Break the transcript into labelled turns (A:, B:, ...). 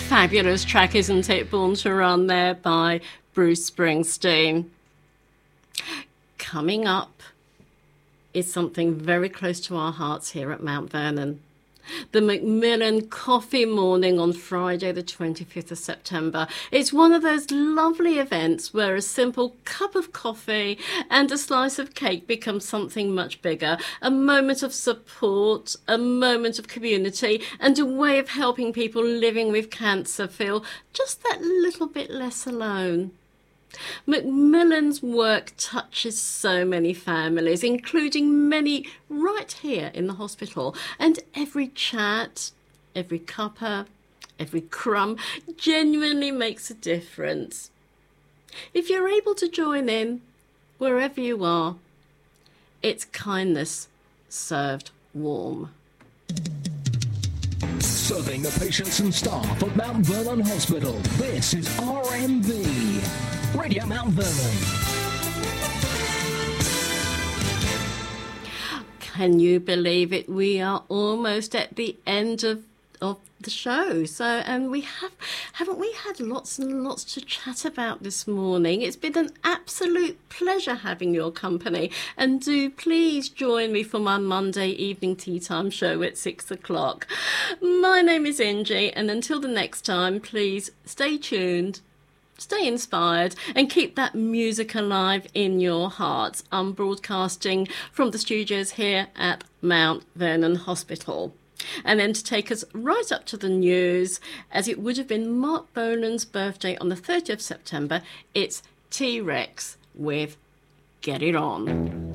A: Fabulous track, isn't it? Born to Run there by Bruce Springsteen. Coming up is something very close to our hearts here at Mount Vernon. The Macmillan Coffee Morning on Friday the 25th of September. It's one of those lovely events where a simple cup of coffee and a slice of cake becomes something much bigger. A moment of support, a moment of community, and a way of helping people living with cancer feel just that little bit less alone. Macmillan's work touches so many families, including many right here in the hospital, and every chat, every cuppa, every crumb genuinely makes a difference. If you're able to join in, wherever you are, it's kindness served warm.
B: Serving the patients and staff of Mount Vernon Hospital, this is RMV. Radio Mount Vernon.
A: Can you believe it? We are almost at the end of the show. And haven't we had lots and lots to chat about this morning? It's been an absolute pleasure having your company. And do please join me for my Monday evening tea time show at 6 o'clock. My name is Angie, and until the next time, please stay tuned. Stay inspired and keep that music alive in your hearts. I'm broadcasting from the studios here at Mount Vernon Hospital. And then to take us right up to the news, as it would have been Mark Bolan's birthday on the 30th of September, it's T-Rex with Get It On.